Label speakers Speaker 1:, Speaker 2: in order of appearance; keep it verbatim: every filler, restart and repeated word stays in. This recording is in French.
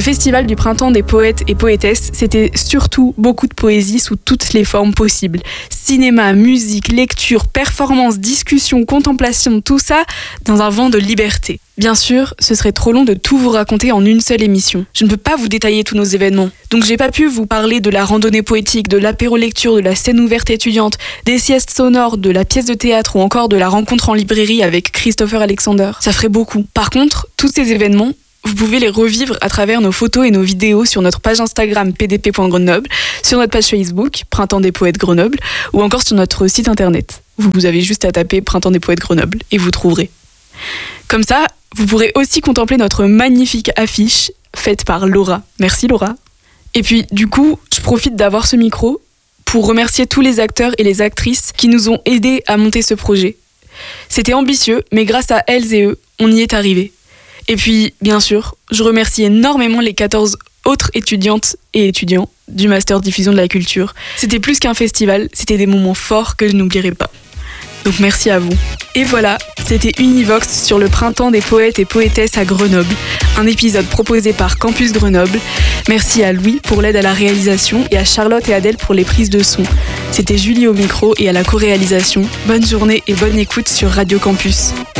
Speaker 1: festival du printemps des poètes et poétesses, c'était surtout beaucoup de poésie sous toutes les formes possibles. Cinéma, musique, lecture, performance, discussion, contemplation, tout ça dans un vent de liberté. Bien sûr, ce serait trop long de tout vous raconter en une seule émission. Je ne peux pas vous détailler tous nos événements. Donc j'ai pas pu vous parler de la randonnée poétique, de l'apéro-lecture, de la scène ouverte étudiante, des siestes sonores, de la pièce de théâtre ou encore de la rencontre en librairie avec Christopher Alexander. Ça ferait beaucoup. Par contre, tous ces événements, vous pouvez les revivre à travers nos photos et nos vidéos sur notre page Instagram p d p point grenoble, sur notre page Facebook Printemps des Poètes Grenoble ou encore sur notre site internet. Vous avez juste à taper Printemps des Poètes Grenoble et vous trouverez. Comme ça, vous pourrez aussi contempler notre magnifique affiche faite par Laura. Merci Laura. Et puis du coup, je profite d'avoir ce micro pour remercier tous les acteurs et les actrices qui nous ont aidés à monter ce projet. C'était ambitieux, mais grâce à elles et eux, on y est arrivé. Et puis, bien sûr, je remercie énormément les quatorze autres étudiantes et étudiants du Master Diffusion de la Culture. C'était plus qu'un festival, c'était des moments forts que je n'oublierai pas. Donc merci à vous. Et voilà, c'était Univox sur le printemps des poètes et poétesses à Grenoble, un épisode proposé par Campus Grenoble. Merci à Louis pour l'aide à la réalisation et à Charlotte et Adèle pour les prises de son. C'était Julie au micro et à la co-réalisation. Bonne journée et bonne écoute sur Radio Campus.